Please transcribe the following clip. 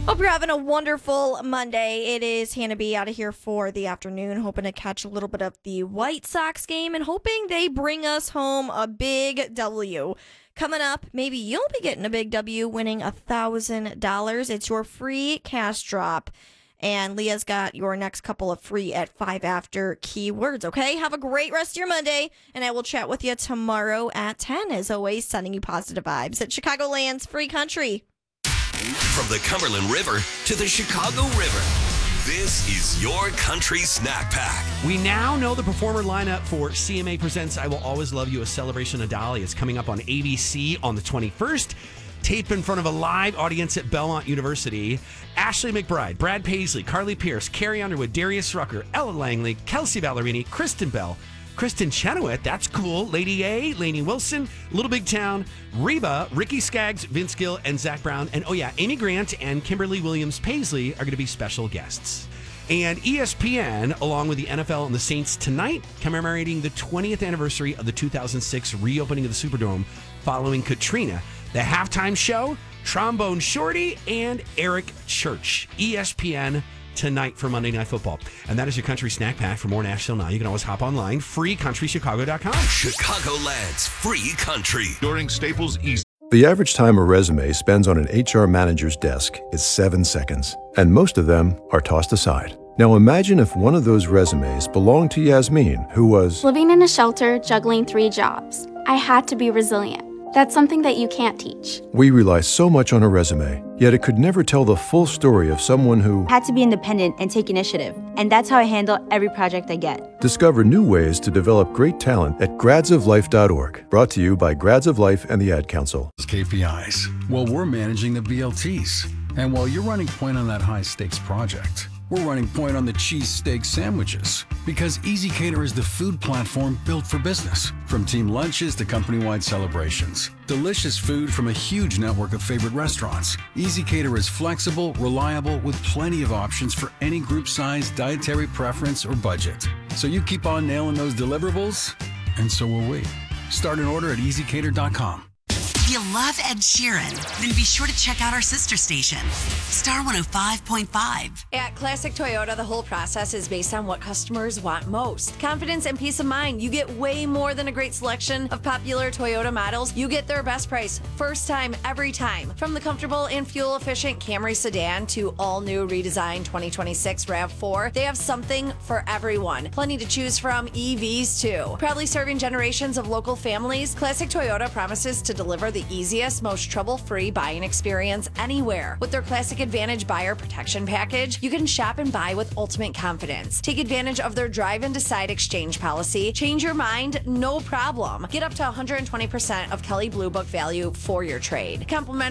Hope you're having a wonderful Monday. It is Hannah B out of here for the afternoon, hoping to catch a little bit of the White Sox game and hoping they bring us home a big W. Coming up, maybe you'll be getting a big W, winning $1,000. It's your free cash drop. And Leah's got your next couple of free at 5 after keywords, okay? Have a great rest of your Monday, and I will chat with you tomorrow at 10. As always, sending you positive vibes at Chicagoland's Free Country. From the Cumberland River to the Chicago River, this is your country snack pack. We now know the performer lineup for CMA Presents I Will Always Love You, a celebration of Dolly. It's coming up on ABC on the 21st. Taped in front of a live audience at Belmont University. Ashley McBride, Brad Paisley, Carly Pierce, Carrie Underwood, Darius Rucker, Ella Langley, Kelsey Ballerini, Kristen Bell, Kristen Chenoweth, that's cool, Lady A, Lainey Wilson, Little Big Town, Reba, Ricky Skaggs, Vince Gill, and Zach Brown. And oh yeah, Amy Grant and Kimberly Williams Paisley are going to be special guests. And ESPN, along with the NFL and the Saints tonight, commemorating the 20th anniversary of the 2006 reopening of the Superdome following Katrina. The halftime show, Trombone Shorty, and Eric Church. ESPN tonight for Monday Night Football. And that is your country snack pack. For more Nashville Now, you can always hop online, freecountrychicago.com. Chicagoland's Free Country. During Staples East. The average time a resume spends on an HR manager's desk is 7 seconds, and most of them are tossed aside. Now imagine if one of those resumes belonged to Yasmin, who was living in a shelter, juggling 3 jobs. I had to be resilient. That's something that you can't teach. We rely so much on a resume, yet it could never tell the full story of someone who had to be independent and take initiative. And that's how I handle every project I get. Discover new ways to develop great talent at gradsoflife.org. Brought to you by Grads of Life and the Ad Council. KPIs. Well, we're managing the BLTs. And while you're running point on that high-stakes project, we're running point on the cheesesteak sandwiches, because ezCater is the food platform built for business. From team lunches to company-wide celebrations, delicious food from a huge network of favorite restaurants. ezCater is flexible, reliable, with plenty of options for any group size, dietary preference, or budget. So you keep on nailing those deliverables, and so will we. Start an order at ezcater.com. If you love Ed Sheeran, then be sure to check out our sister station, Star 105.5. At Classic Toyota, the whole process is based on what customers want most. Confidence and peace of mind. You get way more than a great selection of popular Toyota models. You get their best price, first time, every time. From the comfortable and fuel-efficient Camry sedan to all-new redesigned 2026 RAV4, they have something for everyone. Plenty to choose from, EVs too. Proudly serving generations of local families, Classic Toyota promises to deliver the easiest, most trouble-free buying experience anywhere. With their Classic Advantage Buyer Protection Package, you can shop and buy with ultimate confidence. Take advantage of their drive and decide exchange policy. Change your mind, no problem. Get up to 120% of Kelley Blue Book value for your trade. Complimentary